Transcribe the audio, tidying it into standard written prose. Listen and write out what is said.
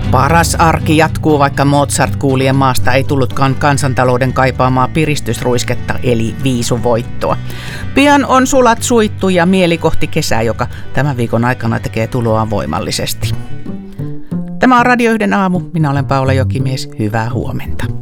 Paras arki jatkuu, vaikka Mozart-kuulien maasta ei tullutkaan kansantalouden kaipaamaa piristysruisketta, eli viisuvoittoa. Pian on sulat suittu ja mieli kohti kesää, joka tämän viikon aikana tekee tuloaan voimallisesti. Tämä on Radio 1 aamu. Minä olen Paula Jokimies. Hyvää huomenta.